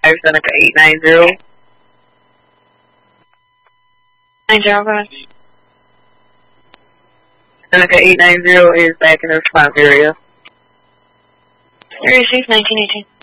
Seneca 890. 905. Seneca 890 is back in the response area. Area 6, 1918.